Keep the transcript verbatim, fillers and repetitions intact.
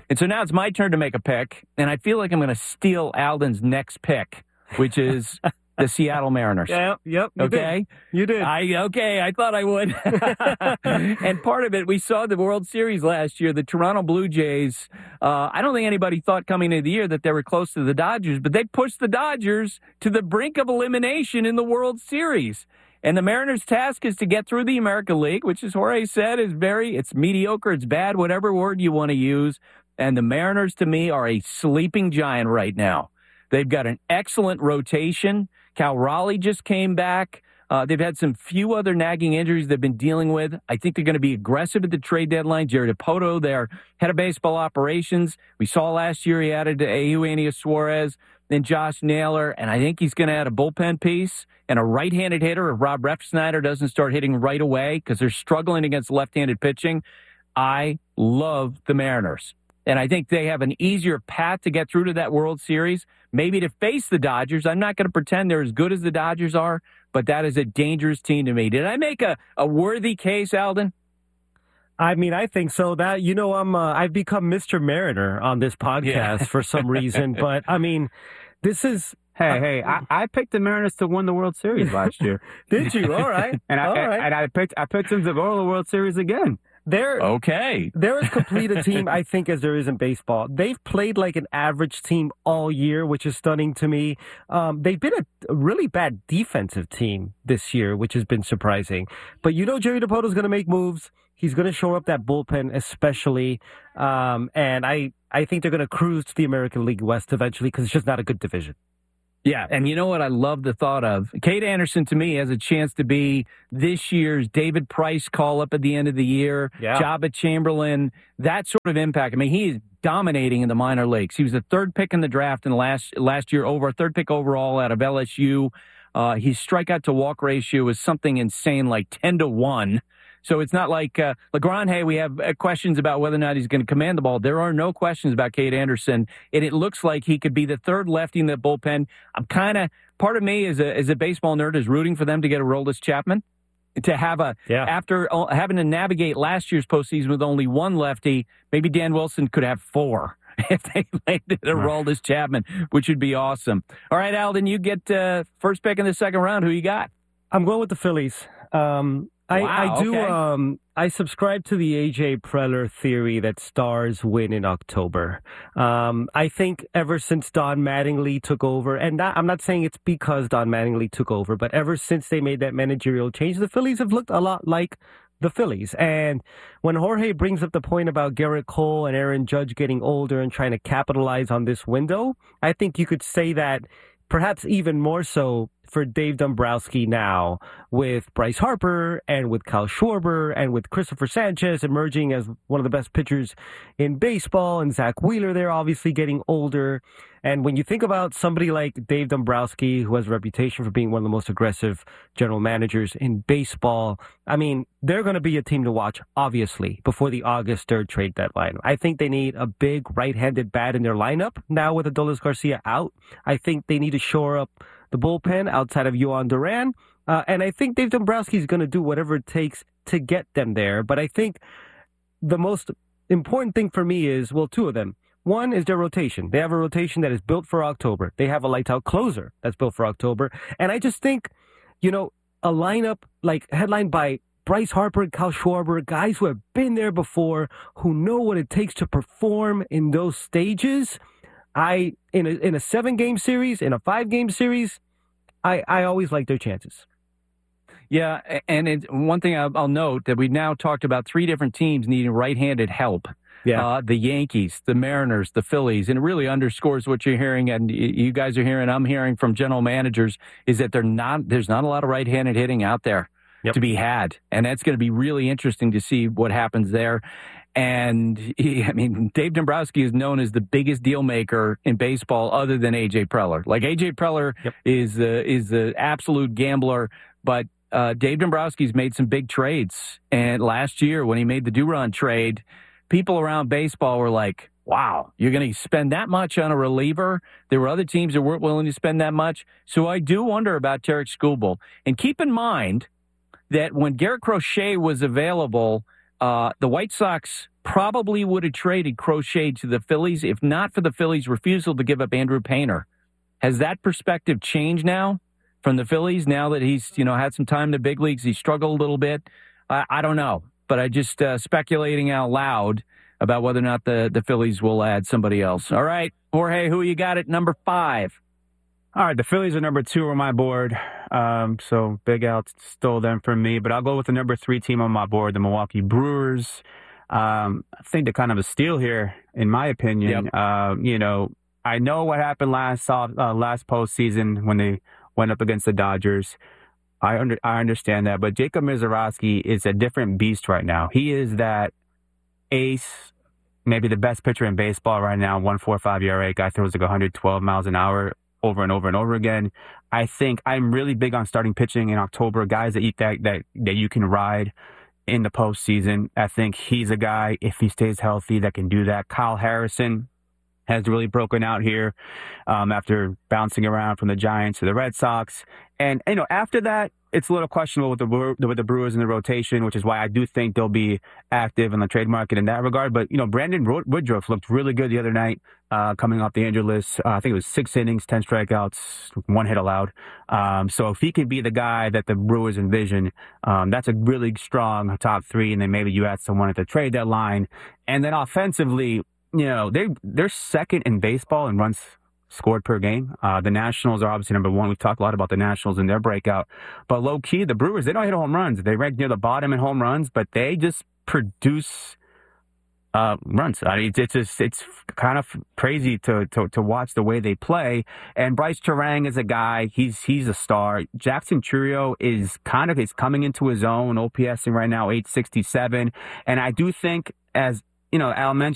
And so now it's my turn to make a pick, and I feel like I'm going to steal Alden's next pick, which is the Seattle Mariners. Yeah, yep. You okay? Did. You did. I Okay, I thought I would. And part of it, we saw the World Series last year. The Toronto Blue Jays, uh, I don't think anybody thought coming into the year that they were close to the Dodgers, but they pushed the Dodgers to the brink of elimination in the World Series. And the Mariners' task is to get through the American League, which, as Jorge said, is very, it's mediocre, it's bad, whatever word you want to use. And the Mariners, to me, are a sleeping giant right now. They've got an excellent rotation. Cal Raleigh just came back. Uh, they've had some few other nagging injuries they've been dealing with. I think they're going to be aggressive at the trade deadline. Jerry Dipoto, their head of baseball operations. We saw last year he added Eugenio Suarez, then Josh Naylor, and I think he's going to add a bullpen piece and a right-handed hitter if Rob Refsnyder doesn't start hitting right away because they're struggling against left-handed pitching. I love the Mariners. And I think they have an easier path to get through to that World Series, maybe to face the Dodgers. I'm not going to pretend they're as good as the Dodgers are, but that is a dangerous team to me. Did I make a, a worthy case, Alden? I mean, I think so. That, you know, I'm, uh, I've become Mister Mariner on this podcast yeah. for some reason. But, I mean, this is... Hey, uh, hey, I, I picked the Mariners to win the World Series last year. Did you? All right. and, I, All right. and I picked I picked them to go to the World Series again. They're, okay. They're as complete a team, I think, as there is in baseball. They've played like an average team all year, which is stunning to me. Um, they've been a, a really bad defensive team this year, which has been surprising. But you know Jerry Dipoto is going to make moves. He's going to shore up that bullpen especially. Um, and I, I think they're going to cruise to the American League West eventually because it's just not a good division. Yeah, and you know what I love the thought of? Kate Anderson, to me, has a chance to be this year's David Price call-up at the end of the year, yeah. Jabba Chamberlain, that sort of impact. I mean, he is dominating in the minor leagues. He was the third pick in the draft in the last last year, over third pick overall out of L S U. Uh, his strikeout-to-walk ratio is something insane, like ten to one. So it's not like uh, LeGrand, hey, we have uh, questions about whether or not he's going to command the ball. There are no questions about Kate Anderson. And it looks like he could be the third lefty in the bullpen. I'm kind of, part of me as a, as a baseball nerd is rooting for them to get a Aroldis Chapman. To have a, yeah. after uh, having to navigate last year's postseason with only one lefty, maybe Dan Wilson could have four if they landed a Aroldis Chapman, which would be awesome. All right, Alden, you get uh, first pick in the second round. Who you got? I'm going with the Phillies. Um, I, wow, I do. Okay. Um, I subscribe to the A J Preller theory that stars win in October. Um, I think ever since Don Mattingly took over, and not, I'm not saying it's because Don Mattingly took over, but ever since they made that managerial change, the Phillies have looked a lot like the Phillies. And when Jorge brings up the point about Garrett Cole and Aaron Judge getting older and trying to capitalize on this window, I think you could say that perhaps even more so for Dave Dombrowski now, with Bryce Harper and with Kyle Schwarber and with Christopher Sanchez emerging as one of the best pitchers in baseball, and Zach Wheeler there obviously getting older. And when you think about somebody like Dave Dombrowski, who has a reputation for being one of the most aggressive general managers in baseball, I mean, they're going to be a team to watch, obviously, before the August third trade deadline. I think they need a big right-handed bat in their lineup now with Adolis Garcia out. I think they need to shore up the bullpen outside of Yohan Duran. Uh, and I think Dave Dombrowski is going to do whatever it takes to get them there. But I think the most important thing for me is, well, two of them. One is their rotation. They have a rotation that is built for October. They have a lights-out closer that's built for October. And I just think, you know, a lineup like headlined by Bryce Harper and Kyle Schwarber, guys who have been there before, who know what it takes to perform in those stages. I in a in a seven-game series, in a five-game series, I, I always like their chances. Yeah, and it, one thing I'll, I'll note that we've now talked about three different teams needing right-handed help. Yeah, uh, the Yankees, the Mariners, the Phillies, and it really underscores what you're hearing, and you guys are hearing, I'm hearing from general managers, is that they're not. There's not a lot of right-handed hitting out there yep. to be had, and that's going to be really interesting to see what happens there. And, he, I mean, Dave Dombrowski is known as the biggest deal maker in baseball other than A J Preller. Like, A J Preller yep. is, uh, is the absolute gambler, but uh, Dave Dombrowski's made some big trades. And last year, when he made the Duran trade, people around baseball were like, wow, you're going to spend that much on a reliever? There were other teams that weren't willing to spend that much. So I do wonder about Tarik Skubal. And keep in mind that when Garrett Crochet was available, Uh, the White Sox probably would have traded Crochet to the Phillies if not for the Phillies' refusal to give up Andrew Painter. Has that perspective changed now from the Phillies now that he's, you know, had some time in the big leagues? He struggled a little bit. I, I don't know, but I just uh, speculating out loud about whether or not the, the Phillies will add somebody else. All right, Jorge, who you got at number five? All right, the Phillies are number two on my board. Um, so Big Al stole them from me, but I'll go with the number three team on my board, the Milwaukee Brewers. Um, I think they're kind of a steal here, in my opinion. Yep. Uh, you know, I know what happened last uh, last postseason when they went up against the Dodgers. I under, I understand that, but Jacob Misiorowski is a different beast right now. He is that ace, maybe the best pitcher in baseball right now. one point four five E R A, guy throws like one hundred twelve miles an hour over and over and over again. I think I'm really big on starting pitching in October. Guys that eat that that that you can ride in the postseason. I think he's a guy, if he stays healthy, that can do that. Kyle Harrison has really broken out here um, after bouncing around from the Giants to the Red Sox. And, you know, after that, it's a little questionable with the with the Brewers in the rotation, which is why I do think they'll be active in the trade market in that regard. But, you know, Brandon Woodruff looked really good the other night uh, coming off the injured list. Uh, I think it was six innings, ten strikeouts, one hit allowed. Um, so if he can be the guy that the Brewers envision, um, that's a really strong top three. And then maybe you add someone at the trade deadline. And then offensively, you know, they, they're second in baseball in runs scored per game. Uh, the Nationals are obviously number one. We've talked a lot about the Nationals and their breakout. But low-key, the Brewers, they don't hit home runs. They rank near the bottom in home runs, but they just produce uh, runs. I mean, it's just, it's kind of crazy to, to to watch the way they play. And Bryce Terang is a guy, he's he's a star. Jackson Chourio is kind of is coming into his own, OPSing right now, eight sixty-seven. And I do think, as you know, Al mentioned,